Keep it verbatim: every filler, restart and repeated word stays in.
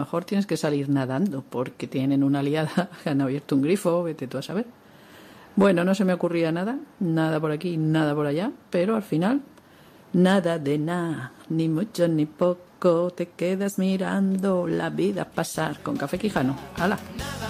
lo mejor tienes que salir nadando porque tienen una liada, han abierto un grifo, vete tú a saber. Bueno, no se me ocurría nada, nada por aquí, nada por allá, pero al final, nada de nada, ni mucho ni poco, te quedas mirando la vida pasar con Café Quijano. ¡Hala!